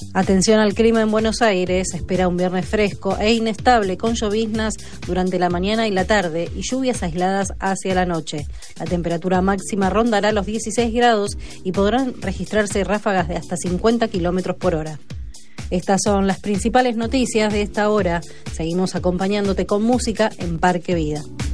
Atención al clima en Buenos Aires, se espera un viernes fresco e inestable con lloviznas durante la mañana y la tarde y lluvias aisladas hacia la noche. La temperatura máxima rondará los 16 grados y podrán registrarse ráfagas de hasta 50 kilómetros por hora. Estas son las principales noticias de esta hora. Seguimos acompañándote con música en Parque Vida.